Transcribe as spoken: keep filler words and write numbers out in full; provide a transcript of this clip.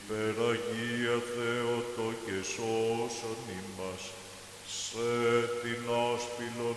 υπεραγία Θεότο και σώσον ημάς, σε την άσπηλον